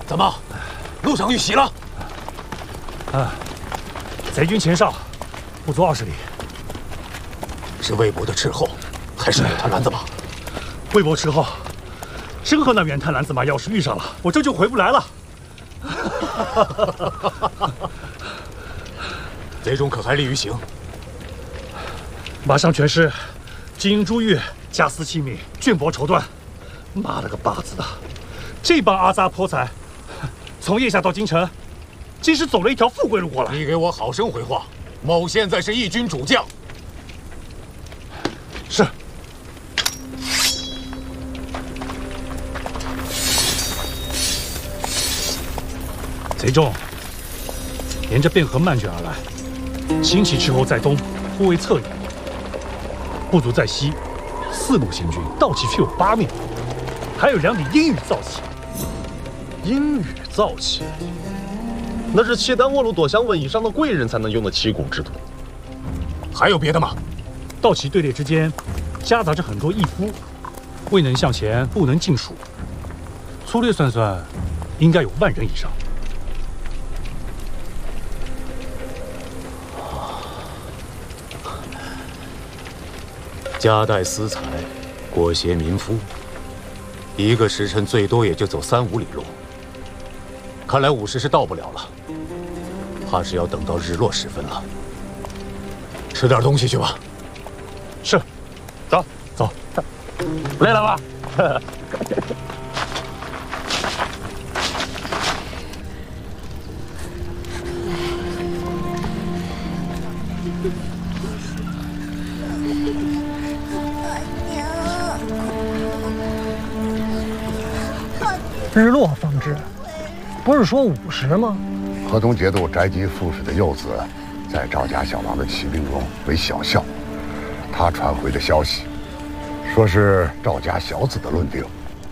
怎么，路上遇袭了？ 贼军前哨，不足20里。 是魏博的斥候，还是远滩蓝子马？ 魏博斥候，真和那远滩蓝子马要是遇上了，我这就回不来了。 贼中可还立于行？ 马上全是金银珠玉、家私器皿、绢帛绸缎。妈了个巴子的！这帮阿扎泼财，从腋下到京城，竟是走了一条富贵路过来。 你给我好生回话。某现在是义军主将。 是。贼众沿着汴河漫卷而来，兴起斥候在东，忽为侧翼；部族在西，4路行军，道旗却有8面，还有2顶阴雨造旗。 阴雨造旗，那是契丹倭虏躲降稳以上的贵人才能用的旗鼓制度。 还有别的吗？ 道旗队列之间夹杂着很多义夫，未能向前，不能尽数。粗略算算，应该有1万人以上。 夹带私财，裹挟民夫，一个时辰最多也就走3、5里路。看来午时是到不了了，怕是要等到日落时分了。吃点东西去吧。 是，走走， 累了吧？ 日落方至，不是说50吗？ 河东节度宅基副使的幼子，在赵家小郎的骑兵中为小校。他传回的消息，说是赵家小子的论定。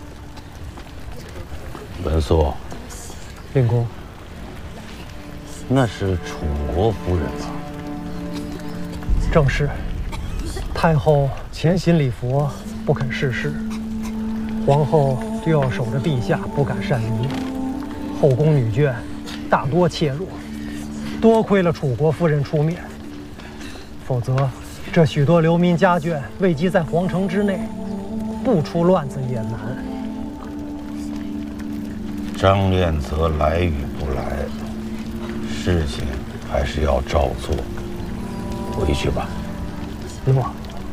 文肃， 令公， 那是楚国夫人吧？ 正是。太后潜心礼佛，不肯事事；皇后就要守着陛下，不敢擅离。后宫女眷大多怯弱，多亏了楚国夫人出面，否则这许多流民家眷位积在皇城之内，不出乱子也难。 张练则来与不来，事情还是要照做。回去吧。 诺。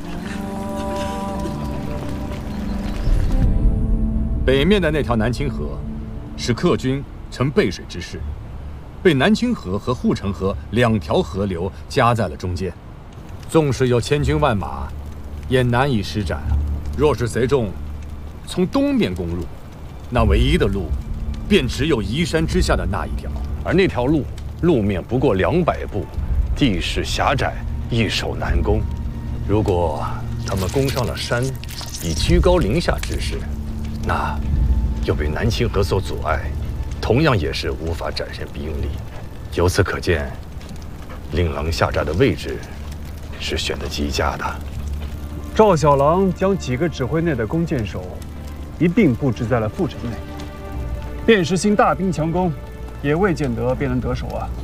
北面的那条南清河，是客军乘背水之势，被南清河和护城河2条河流夹在了中间。纵使有千军万马，也难以施展。若是贼众从东面攻入，那唯一的路，便只有移山之下的那一条。 而那条路面不过200步，地势狭窄，易守难攻。如果他们攻上了山，以居高临下之势，那又被南清河所阻碍，同样也是无法展现兵力。由此可见，令郎下寨的位置是选得极佳的。 赵小郎将几个指挥内的弓箭手一并布置在了副城内，便是兴大兵强攻，也未见得便能得手啊。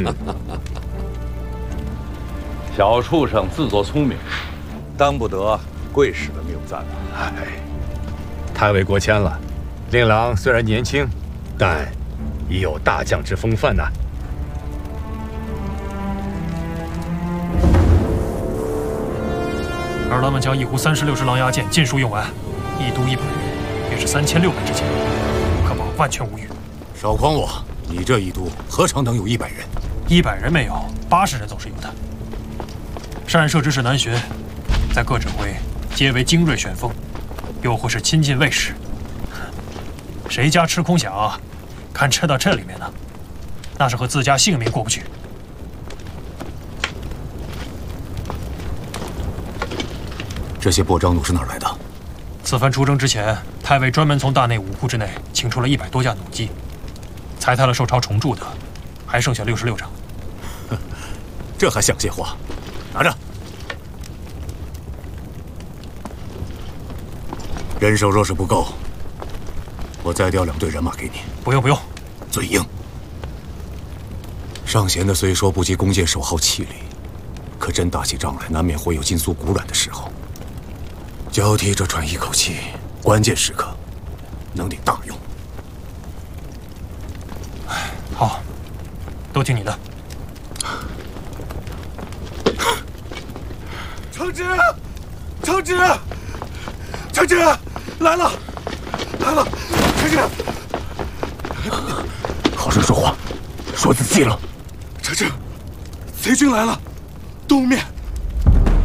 小畜生自作聪明，当不得贵使的命赞啊！ 太尉过谦了，令郎虽然年轻，但已有大将之风范呐。 二郎们将一壶36支狼牙箭尽数用完，一都100人，便是3600支箭，可保万全无虞。 少诓我，你这一都何尝能有100人 ？100人没有，80人总是有的。善射之士南巡，在各指挥皆为精锐旋风，又或是亲近卫士，谁家吃空饷，敢吃到这里面呢？那是和自家性命过不去。 这些拨张弩是哪儿来的？ 此番出征之前，太尉专门从大内武库之内请出了100多架弩机，裁汰了受朝重铸的，还剩下66张。 这还像些话？拿着。人手若是不够， 我再调2队人马给你。 不用不用， 嘴硬。上弦的虽说不及弓箭手耗气力，可真打起仗来，难免会有筋酥骨软的时候。交替着喘一口气，关键时刻能顶大用。 好，都听你的。 承旨，承旨，承旨，来了，来了，承旨。 好生说话，说仔细了。 承旨，贼军来了，东面